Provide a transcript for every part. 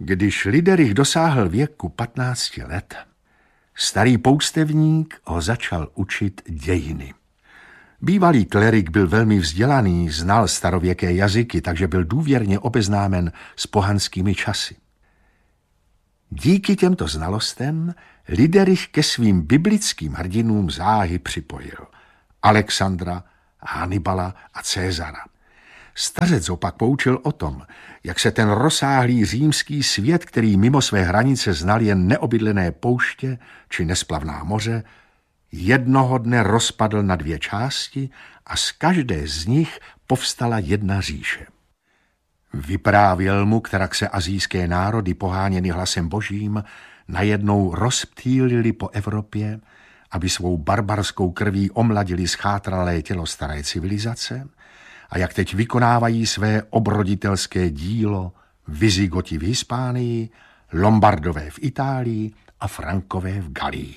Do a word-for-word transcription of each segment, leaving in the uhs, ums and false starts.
Když Liderich dosáhl věku patnácti let, starý poustevník ho začal učit dějiny. Bývalý klerik byl velmi vzdělaný, znal starověké jazyky, takže byl důvěrně obeznámen s pohanskými časy. Díky těmto znalostem Liderich ke svým biblickým hrdinům záhy připojil Alexandra, Hannibala a Cézara. Stařec opak poučil o tom, jak se ten rozsáhlý římský svět, který mimo své hranice znal jen neobydlené pouště či nesplavná moře, jednoho dne rozpadl na dvě části a z každé z nich povstala jedna říše. Vyprávěl mu, kterak se asijské národy poháněny hlasem božím najednou rozptýlili po Evropě, aby svou barbarskou krví omladili schátralé tělo staré civilizace, a jak teď vykonávají své obroditelské dílo Vizigoti v Hispánii, Lombardové v Itálii a Frankové v Galii.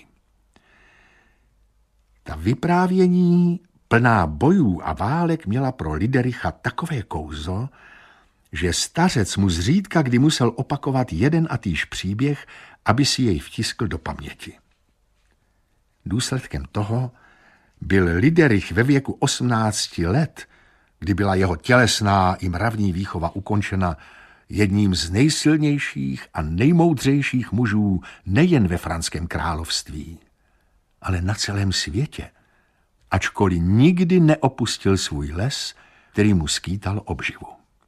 Ta vyprávění plná bojů a válek měla pro Lidericha takové kouzlo, že stařec mu zřídka kdy musel opakovat jeden a týž příběh, aby si jej vtiskl do paměti. Důsledkem toho byl Liderich ve věku osmnácti let, kdy byla jeho tělesná i mravní výchova ukončena, jedním z nejsilnějších a nejmoudřejších mužů nejen ve franském království, ale na celém světě, ačkoliv nikdy neopustil svůj les, který mu skýtal obživu.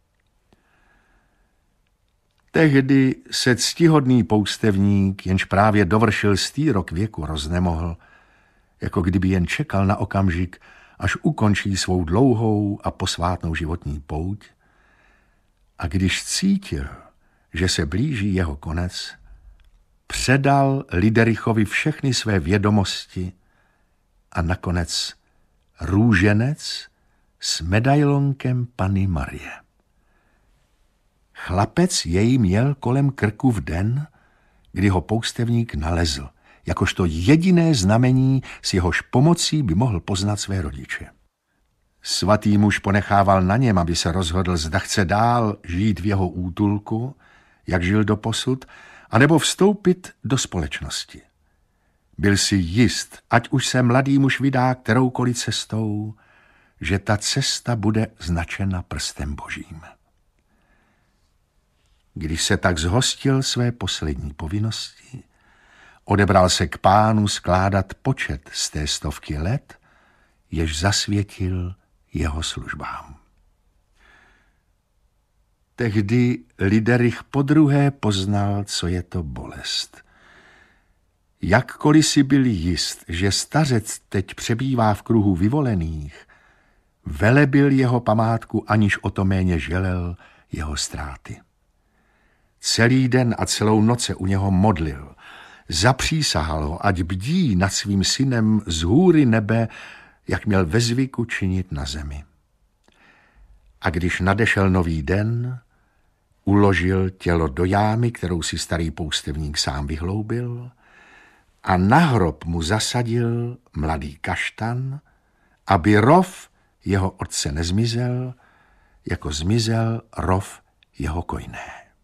Tehdy se ctihodný poustevník, jenž právě dovršil stý rok věku, roznemohl, jako kdyby jen čekal na okamžik, až ukončí svou dlouhou a posvátnou životní pouť, a když cítil, že se blíží jeho konec, předal Liderichovi všechny své vědomosti a nakonec růženec s medailonkem Panny Marie. Chlapec jej měl kolem krku v den, kdy ho poustevník nalezl, jakožto jediné znamení, s jehož pomocí by mohl poznat své rodiče. Svatý muž ponechával na něm, aby se rozhodl, zda chce dál žít v jeho útulku, jak žil doposud, anebo vstoupit do společnosti. Byl si jist, ať už se mladý muž vydá kteroukoliv cestou, že ta cesta bude značena prstem božím. Když se tak zhostil své poslední povinnosti, odebral se k Pánu skládat počet z té stovky let, jež zasvětil jeho službám. Tehdy Liderich podruhé poznal, co je to bolest. Jakkoliv si byl jist, že stařec teď přebývá v kruhu vyvolených, velebil jeho památku, aniž o to méně želel jeho ztráty. Celý den a celou noc se u něho modlil. Zapřísahal ho, ať bdí nad svým synem z hůry nebe, jak měl ve zvyku činit na zemi. A když nadešel nový den, uložil tělo do jámy, kterou si starý poustevník sám vyhloubil, a na hrob mu zasadil mladý kaštan, aby rov jeho otce nezmizel, jako zmizel rov jeho kojné.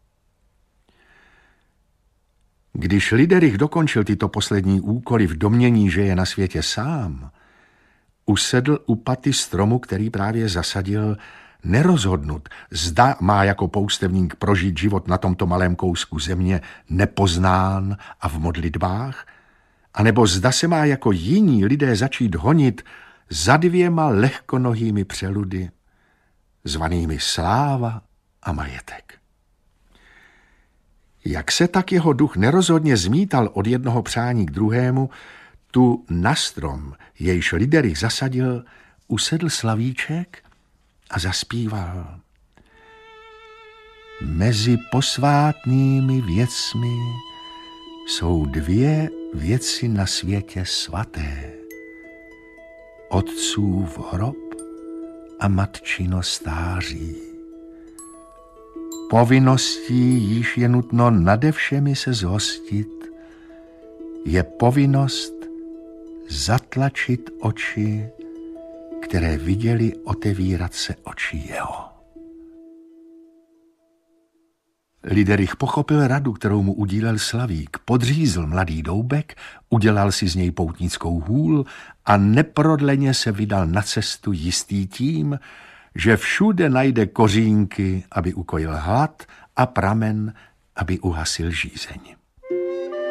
Když Liderich dokončil tyto poslední úkoly v domnění, že je na světě sám, usedl u paty stromu, který právě zasadil, nerozhodnut, zda má jako poustevník prožít život na tomto malém kousku země nepoznán a v modlitbách, anebo zda se má jako jiní lidé začít honit za dvěma lehkonohými přeludy, zvanými sláva a majetek. Jak se tak jeho duch nerozhodně zmítal od jednoho přání k druhému, tu na strom, jejž Liderich zasadil, usedl slavíček a zaspíval. Mezi posvátnými věcmi jsou dvě věci na světě svaté. Otcův hrob a matčino stáří. Povinností, již je nutno nade všemi se zhostit, je povinnost zatlačit oči, které viděli otevírat se oči jeho. Liderich pochopil radu, kterou mu udílel Slavík. Podřízl mladý doubek, udělal si z něj poutnickou hůl a neprodleně se vydal na cestu jistý tím, že všude najde kořínky, aby ukojil hlad, a pramen, aby uhasil žízeň.